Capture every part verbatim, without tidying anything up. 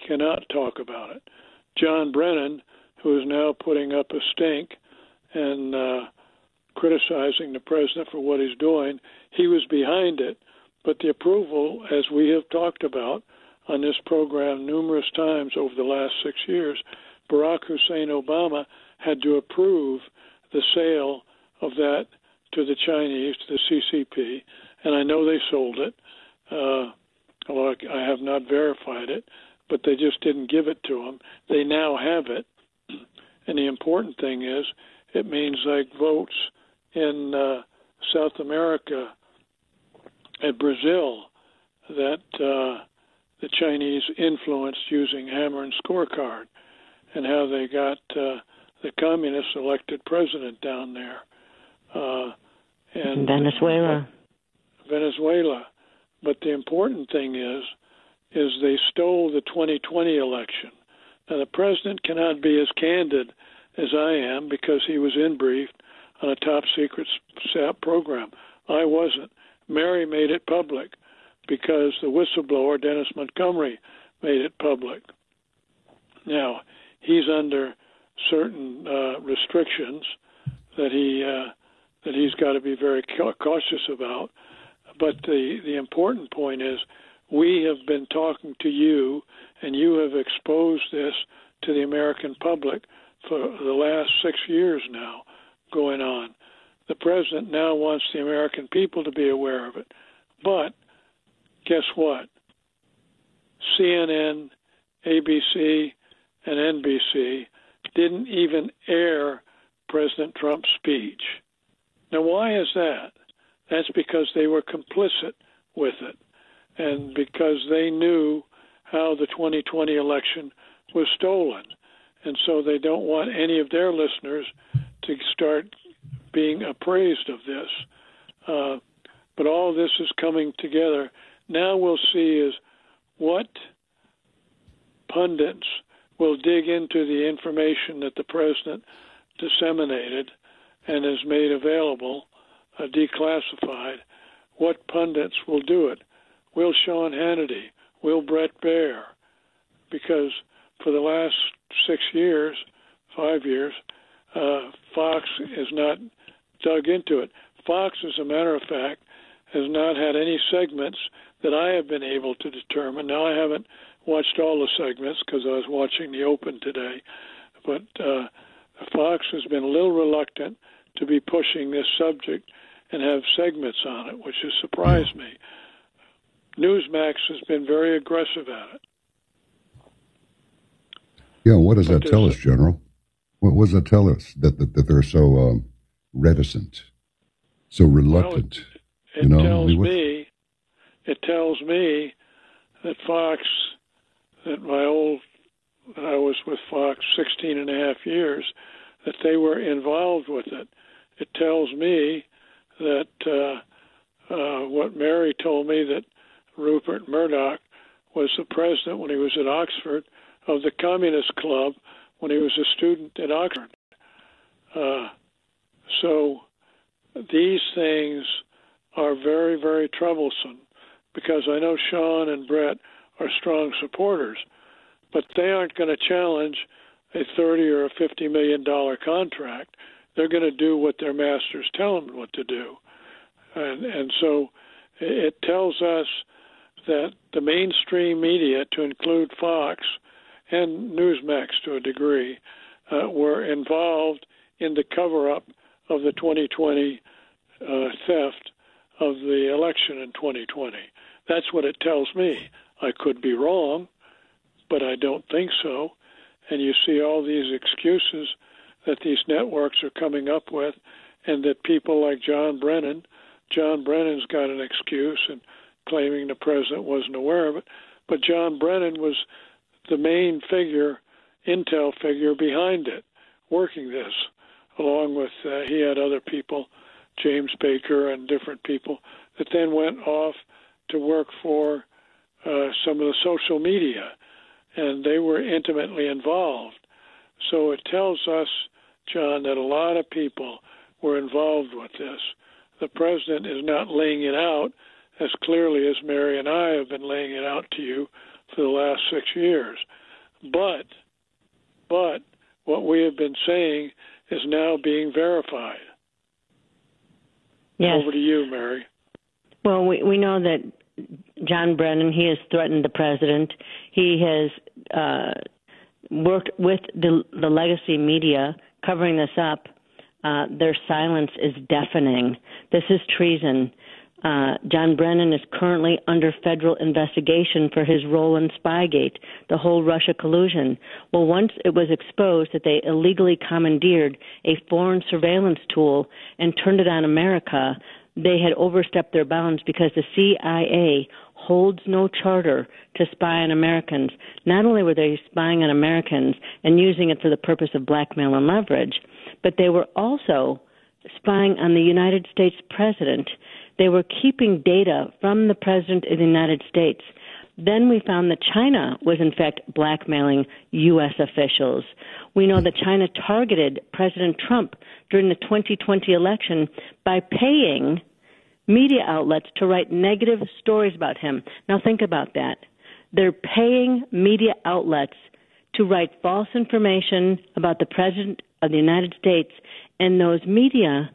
cannot talk about it. John Brennan, who is now putting up a stink and uh, criticizing the president for what he's doing, he was behind it. But the approval, as we have talked about on this program numerous times over the last six years, Barack Hussein Obama had to approve the sale of that to the Chinese, to the C C P, and I know they sold it, uh, although I have not verified it, but they just didn't give it to them. They now have it, and the important thing is it means like votes in uh, South America and Brazil that uh, the Chinese influenced using hammer and scorecard, and how they got uh, the communists elected president down there. Uh, and Venezuela. Venezuela. But the important thing is, is they stole the twenty twenty election. Now, the president cannot be as candid as I am because he was in-briefed on a top-secret S A P program. I wasn't. Mary made it public because the whistleblower, Dennis Montgomery, made it public. Now, he's under certain uh, restrictions that he uh, that he's got to be very cautious about. But the, the important point is we have been talking to you, and you have exposed this to the American public for the last six years now going on. The president now wants the American people to be aware of it. But guess what? C N N, A B C, and N B C didn't even air President Trump's speech. Now, why is that? That's because they were complicit with it, and because they knew how the twenty twenty election was stolen. And so they don't want any of their listeners to start being appraised of this. Uh, but all this is coming together. Now we'll see is what pundits will dig into the information that the president disseminated and has made available, uh, declassified. What pundits will do it? Will Sean Hannity? Will Brett Baier? Because for the last six years, five years, uh, Fox has not dug into it. Fox, as a matter of fact, has not had any segments that I have been able to determine. Now, I haven't watched all the segments because I was watching the Open today, but uh, Fox has been a little reluctant to be pushing this subject and have segments on it, which has surprised me. Newsmax has been very aggressive at it. Yeah, what does but that tell us, General? What, what does that tell us, that, that, that they're so um, reticent, so reluctant? Well, it, it you know? tells I mean, me, it tells me that Fox, that my old, that I was with Fox sixteen and a half years, that they were involved with it. It tells me that uh, uh, what Mary told me, that Rupert Murdoch was the president when he was at Oxford of the Communist Club when he was a student at Oxford. Uh, so these things are very, very troublesome because I know Sean and Brett are strong supporters, but they aren't going to challenge a thirty or a fifty million dollar contract. They're going to do what their masters tell them what to do. And, and so it tells us that the mainstream media, to include Fox and Newsmax to a degree, uh, were involved in the cover-up of the twenty twenty uh, theft of the election in twenty twenty. That's what it tells me. I could be wrong, but I don't think so. And you see all these excuses that these networks are coming up with, and that people like John Brennan, John Brennan's got an excuse and claiming the president wasn't aware of it, but John Brennan was the main figure, intel figure behind it, working this, along with, uh, he had other people, James Baker and different people, that then went off to work for uh, some of the social media, and they were intimately involved. So it tells us, John, that a lot of people were involved with this. The president is not laying it out as clearly as Mary and I have been laying it out to you for the last six years. But, but what we have been saying is now being verified. Yes. Over to you, Mary. Well, we, we know that John Brennan, he has threatened the president. He has uh, worked with the, the legacy media covering this up. Uh, their silence is deafening. This is treason. Uh, John Brennan is currently under federal investigation for his role in Spygate, the whole Russia collusion. Well, once it was exposed that they illegally commandeered a foreign surveillance tool and turned it on America, they had overstepped their bounds because the C I A holds no charter to spy on Americans. Not only were they spying on Americans and using it for the purpose of blackmail and leverage, but they were also spying on the United States president. They were keeping data from the president of the United States. Then we found that China was, in fact, blackmailing U S officials. We know that China targeted President Trump during the twenty twenty election by paying media outlets to write negative stories about him. Now think about that. They're paying media outlets to write false information about the president of the United States, and those media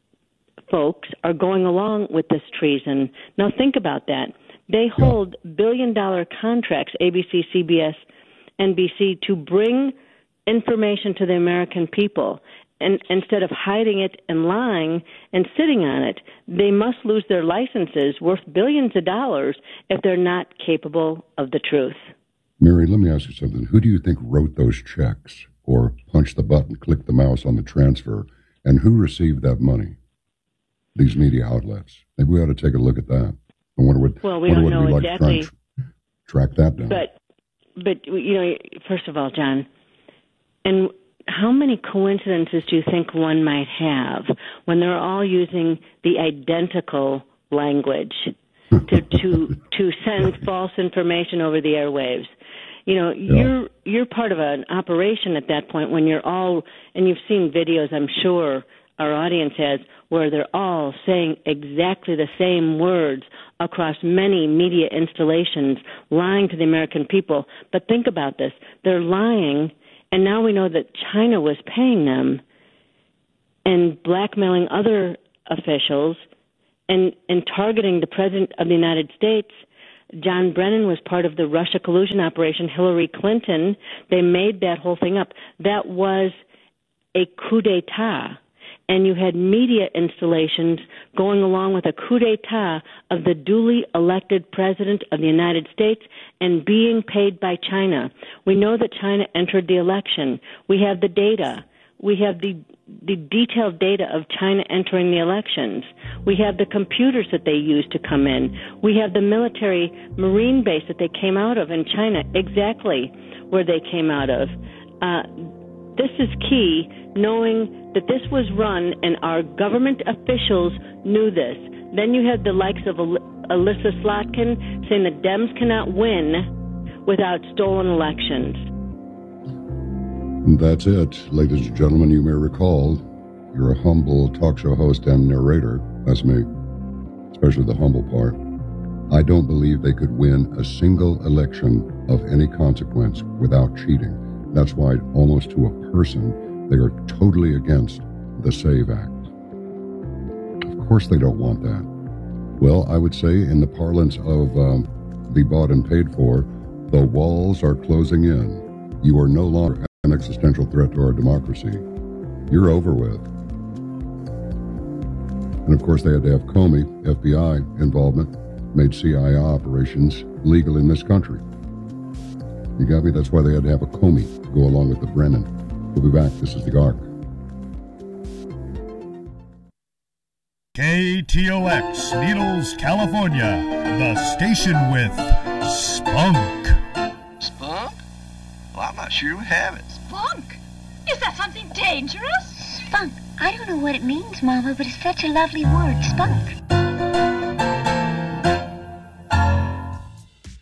folks are going along with this treason. Now think about that. They hold billion-dollar contracts, A B C, C B S, N B C, to bring information to the American people. And instead of hiding it and lying and sitting on it, they must lose their licenses worth billions of dollars if they're not capable of the truth. Mary, let me ask you something. Who do you think wrote those checks or punched the button, clicked the mouse on the transfer, and who received that money? These media outlets. Maybe we ought to take a look at that. I wonder what, well, we wonder don't what know it'd be exactly. Like to try and track that down. But, but you know, first of all, John, and how many coincidences do you think one might have when they're all using the identical language to to to send false information over the airwaves? You know, yeah. you're you're part of an operation at that point when you're all, and you've seen videos, I'm sure our audience has, where they're all saying exactly the same words across many media installations, lying to the American people. But think about this. They're lying, and now we know that China was paying them and blackmailing other officials and, and targeting the President of the United States. John Brennan was part of the Russia collusion operation. Hillary Clinton, they made that whole thing up. That was a coup d'etat. And you had media installations going along with a coup d'etat of the duly elected President of the United States and being paid by China. We know that China entered the election. We have the data. We have the the detailed data of China entering the elections. We have the computers that they used to come in. We have the military marine base that they came out of in China, exactly where they came out of. Uh, this is key, knowing that this was run and our government officials knew this. Then you had the likes of Alyssa Slotkin saying that Dems cannot win without stolen elections. That's it. Ladies and gentlemen, you may recall, you're a humble talk show host and narrator. That's me, especially the humble part. I don't believe they could win a single election of any consequence without cheating. That's why, almost to a person, they are totally against the SAVE Act. Of course they don't want that. Well, I would say, in the parlance of um, the bought and paid for, the walls are closing in. You are no longer an existential threat to our democracy. You're over with. And of course they had to have Comey, F B I involvement, made C I A operations legal in this country. You got me? That's why they had to have a Comey to go along with the Brennan. We'll be back. This is The Ark. K T O X, Needles, California, the station with spunk. Spunk? Well, I'm not sure we have it. Spunk? Is that something dangerous? Spunk. I don't know what it means, Mama, but it's such a lovely word, spunk. It's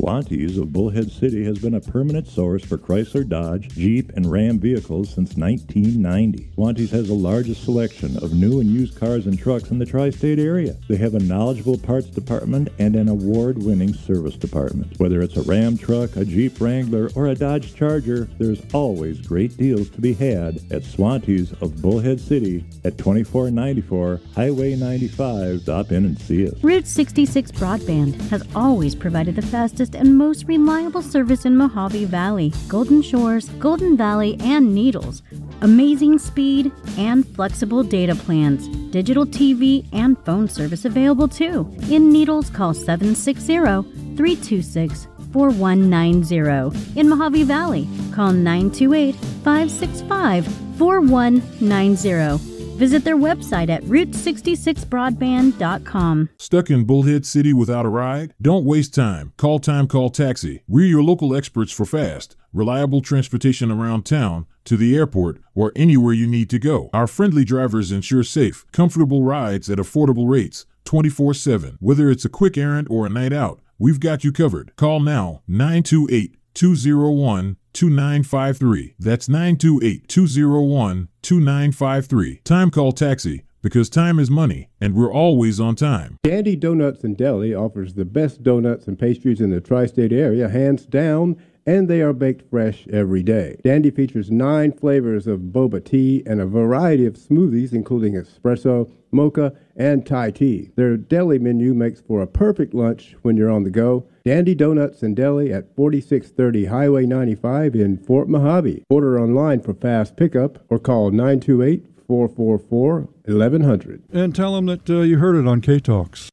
Swantees of Bullhead City has been a permanent source for Chrysler, Dodge, Jeep, and Ram vehicles since nineteen ninety. Swantees has the largest selection of new and used cars and trucks in the tri-state area. They have a knowledgeable parts department and an award-winning service department. Whether it's a Ram truck, a Jeep Wrangler, or a Dodge Charger, there's always great deals to be had at Swantees of Bullhead City at twenty-four ninety-four Highway ninety-five. Stop in and see us. Route sixty-six Broadband has always provided the fastest and most reliable service in Mojave Valley, Golden Shores, Golden Valley, and Needles. Amazing speed and flexible data plans. Digital T V and phone service available too. In Needles, call seven six zero, three two six, four one nine zero. In Mojave Valley, call nine two eight, five six five, four one nine zero. Visit their website at route sixty-six broadband dot com. Stuck in Bullhead City without a ride? Don't waste time. Call Time Call Taxi. We're your local experts for fast, reliable transportation around town, to the airport, or anywhere you need to go. Our friendly drivers ensure safe, comfortable rides at affordable rates, twenty-four seven. Whether it's a quick errand or a night out, we've got you covered. Call now, nine two eight, two zero one, two nine five three. That's nine two eight, two zero one, two nine five three. Time Call Taxi, because time is money, and we're always on time. Dandy Donuts and Deli offers the best donuts and pastries in the tri-state area, hands down, and they are baked fresh every day. Dandy features nine flavors of boba tea and a variety of smoothies, including espresso, mocha, and Thai tea. Their deli menu makes for a perfect lunch when you're on the go. Dandy Donuts and Deli at forty-six thirty Highway ninety-five in Fort Mojave. Order online for fast pickup or call nine two eight, four four four, eleven hundred. And tell them that uh, you heard it on K-Talks.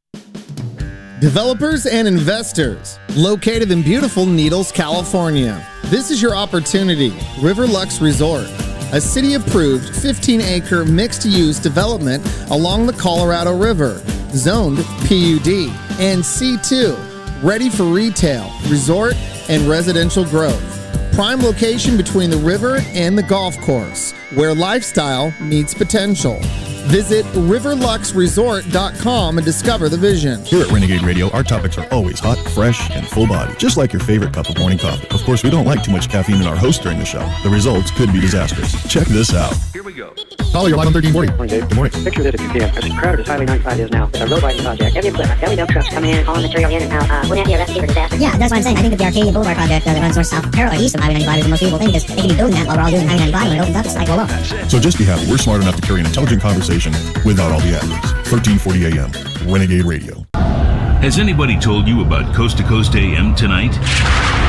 Developers and investors, located in beautiful Needles, California. This is your opportunity. Riverlux Resort, a city-approved fifteen acre mixed-use development along the Colorado River, zoned P U D and C two, ready for retail, resort, and residential growth. Prime location between the river and the golf course, where lifestyle meets potential. Visit riverlux resort dot com and discover the vision. Here at Renegade Radio, our topics are always hot, fresh, and full body, just like your favorite cup of morning coffee. Of course, we don't like too much caffeine in our host during the show. The results could be disastrous. Check this out. Here we go. Caller, you're live on thirteen forty. Good morning, Dave. Good morning. Picture this if you can. As crowded as Highway ninety-five is now, it's a road widening project. Every flip, every dump trucks coming in, hauling material in and out. Uh, wouldn't that be a recipe for disaster? Yeah, that's what I'm saying. I think that the Arcadia Boulevard project uh, that runs north, south, parallel east of Highway ninety-five is the most feasible thing, because they can be building that while we're all doing Highway ninety-five. When it opens up, it's like, well, look. So just be happy we're smart enough to carry an intelligent conversation without all the adlibs. thirteen forty A M, Renegade Radio. Has anybody told you about Coast to Coast A M tonight?